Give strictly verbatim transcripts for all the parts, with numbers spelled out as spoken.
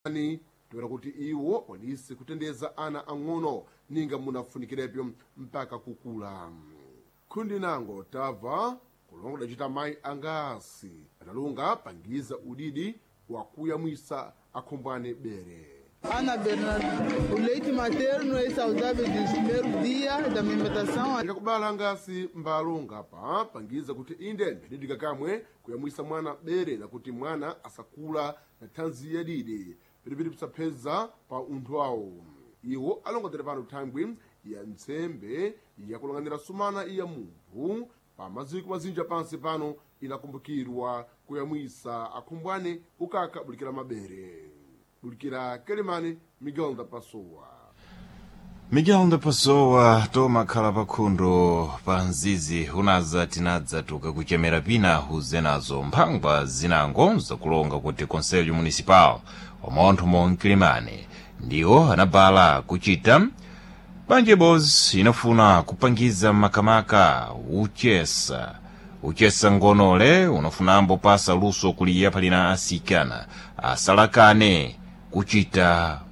ani toera kuti iwo wanise kutendeza ana ang'ono ninga munafunikirepyo mpaka kukula. Kundi nango tava kulongo dachita mai angasi atalunga pangiza udidi wakuyamwisa akhombwane bere. Ana Bernardo, o leite materno é saudável desde o primeiro dia da amamentação. Ndakubala angasi mbalunga pa pangiza kuti inde ndidika kamwe kuyamwisa mwana bere na kuti mwana asakula na thanzi ya didi pilipili pisapeza pa unthu wawo. Iwo alongotere pano thangwi ya ntsembe yakulanganira sumana iya munthu pa maziko mazinja pansi pano inakumbukirwa kuyamwisa akhombwane ukaka bulikira mabere. Bulikira Kelimani, Miguel da Pessoa. Miguel da Pessoa toma khala pakhundo pa nzizi unaza tinadza tuka kuchemera pina huzenazo mphangwa zinango zakulonga kuti Conselho Municipal wamontho mo Kelimani ndiwo anabala kuchita banjebos inafuna kupangiza makamaka uchesa uchesa ngonole unafunambo pasa luso kuliya palina asikana asalakane kuchita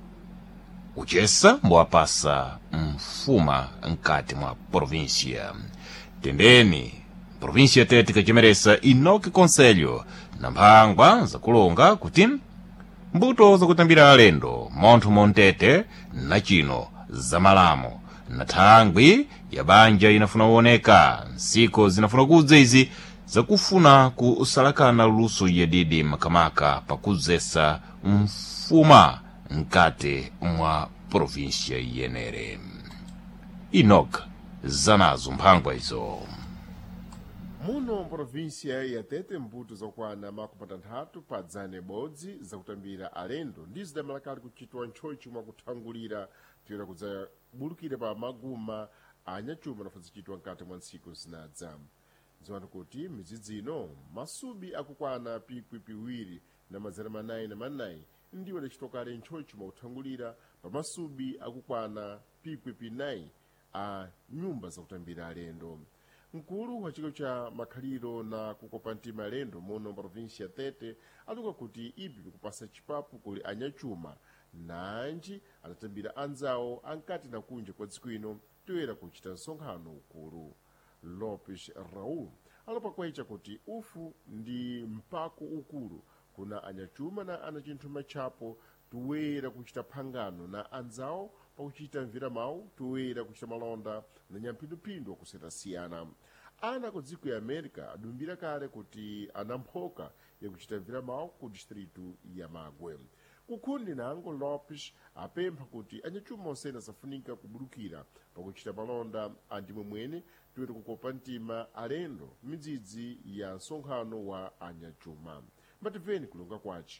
uchesa mwapasa mfuma nkati mwa provincia. Tendeni provincia tete kachemeresa inoke Conselho na mphangwa zakulonga kuti mbuto zakutambira alendo montho montete na chino zamalamo na thangwi ya banja inafuna uoneka nsiko zinafuna kudza izi zakufuna kusalakana luso yedidi makamaka pakuzesa mfuma nkati mwa provincia yenere. Inok zanazo mphangwa izo. Muno provincia ya tete mbuto zakwana makupatanthatu pa dzane bodzi zakutambira alendo ndizo damalakali kuchitwa ntchochi mwa kuthangulira tiyera kudza bulukire pa maguma anyachuma nafa zichitwa nkati mwa ntsiku zinadza. Ziwanu kuti mizidzino masubi akukwana pikwi piwiri na mazana manayi na manayi ndiwo dachitokale ntchochi mwa kuthangulira pa masubi akukwana pikwi pinayi a nyumba zakutambira alendo. Mkulu wa chiko cha makhaliro na kukopa ntima alendo muno provincia tete aluka kuti ipi kupasa chipapu kuli anyachuma nanji atatambira anzawo ankati na kunja kwa dziko ino toera kuchita nsonkhano ukulu. Lopes Raul alopa kwaicha kuti ufu ndi mpako ukulu kuna anyachuma na anachinthu machapo toera kuchita phangano na anzawo pakuchita mvira mawu toera kuchita malonda na nyampindupindu wakusiyanasiyana. Ana ku dziko ya America adumbira kale kuti anamphoka yakuchita mvira mawu ku distritu ya Magwe. Kukundi nango Lopes apempha kuti anyachuma osena safunika kubulukira pakuchita malonda andimwe mwene toera kukopa ntima alendo midzidzi ya nsonkhano wa anyachuma. Mativeni kulunga kwachi.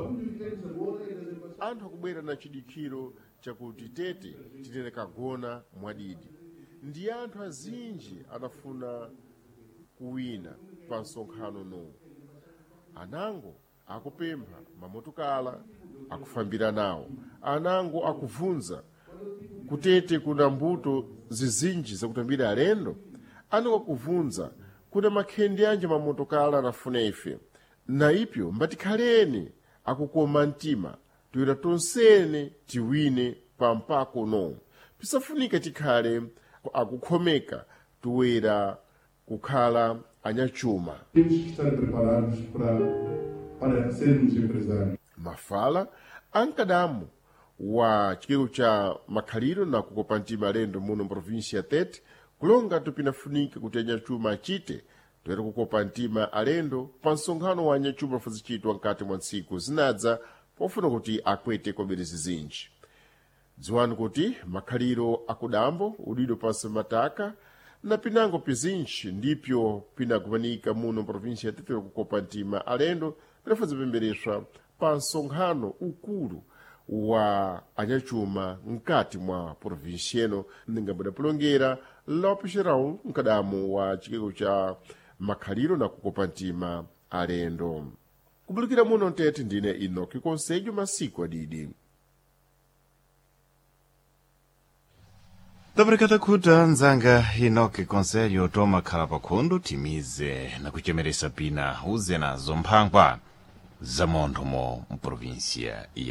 Anthu akubwera na chidikiro chakuti tete titene kagona mwadidi. Ndi anthu azinji anafuna kuwina pa nsonkhano no. Anango akupempha mamotokala akufambira nawo. Anango akuvunza kutete kuna mbuto zizinji zakutambira alendo. Ano akuvunza kuna makhendi anje mamotokala anafuna ife. Na ipyo mbatikhaleni akukoma ntima toera tonsene tiwine pa mpako no. Pisafunika tikhale akukhomeka toera kukhala anyachuma. Temos que estar preparados para, para sermos empresários. Mafala ankadamu wa chikero cha makhaliro na kukopa ntima alendo muno provincia tete kulonga tupinafunika kuti anyachuma achite toera kukopa ntima alendo pa nsonkhano wa anyachuma fazichitwa nkati mwa ntsiku zinadza pofuna kuti akwete kobere zizinji. Dziwani kuti makhaliro akudambo udido pansi mataka na pinango pizinji ndipyo pinakumanika muno provincia ya tete kukopa ntima alendo pinafazipembereswa pa nsonkhano ukulu wa anyachuma nkati mwa provincia eno ndingambada pulongera Lopes Raul mkadamu wa chikeko cha makhaliro na kukopa ntima alendo. Kubulukira muno ntete ndine Inoki Conselho masiku adidi. Tabarikata kuta nzanga Inoke Conselho toma khala pakhondo timize na kuchemeresa pina uzenazo mphangwa zamonthomo mprovíncia ya